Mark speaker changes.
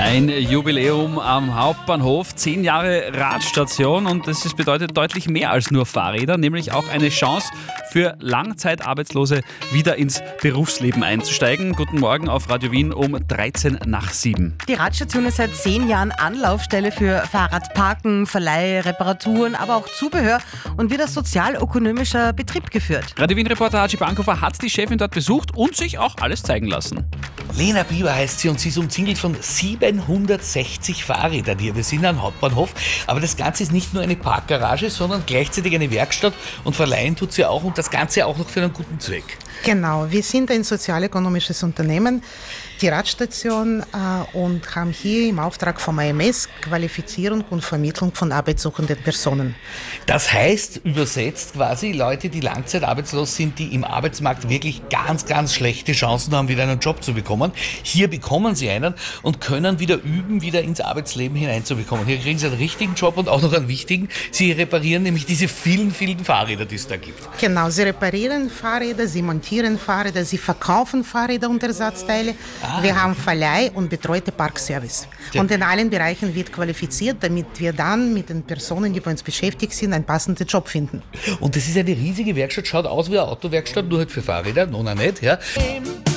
Speaker 1: Ein Jubiläum am Hauptbahnhof, 10 Jahre Radstation und das bedeutet deutlich mehr als nur Fahrräder, nämlich auch eine Chance für Langzeitarbeitslose wieder ins Berufsleben einzusteigen. Guten Morgen auf Radio Wien um 13 nach 7.
Speaker 2: Die Radstation ist seit 10 Jahren Anlaufstelle für Fahrradparken, Verleih, Reparaturen, aber auch Zubehör und wird als sozialökonomischer Betrieb geführt.
Speaker 1: Radio Wien-Reporter Haji Bankhofer hat die Chefin dort besucht und sich auch alles zeigen lassen.
Speaker 3: Lena Bieber heißt sie und sie ist umzingelt von 760 Fahrrädern hier. Wir sind am Hauptbahnhof, aber das Ganze ist nicht nur eine Parkgarage, sondern gleichzeitig eine Werkstatt und verleihen tut sie auch und das Ganze auch noch für einen guten Zweck.
Speaker 4: Genau, wir sind ein sozialökonomisches Unternehmen, die Radstation, und haben hier im Auftrag vom AMS Qualifizierung und Vermittlung von arbeitssuchenden Personen.
Speaker 3: Das heißt, übersetzt quasi, Leute, die langzeitarbeitslos sind, die im Arbeitsmarkt wirklich ganz, ganz schlechte Chancen haben, wieder einen Job zu bekommen. Hier bekommen sie einen und können wieder üben, wieder ins Arbeitsleben hineinzubekommen. Hier kriegen sie einen richtigen Job und auch noch einen wichtigen. Sie reparieren nämlich diese vielen, vielen Fahrräder, die es da gibt.
Speaker 4: Genau, sie reparieren Fahrräder, sie montieren Fahrräder, sie verkaufen Fahrräder und Ersatzteile. Wir haben Verleih und betreute Parkservice.
Speaker 3: Ja.
Speaker 4: Und in allen Bereichen wird qualifiziert, damit wir dann mit den Personen, die bei uns beschäftigt sind, einen passenden Job finden.
Speaker 3: Und das ist eine riesige Werkstatt, schaut aus wie eine Autowerkstatt, nur halt für Fahrräder, noch nicht, ja.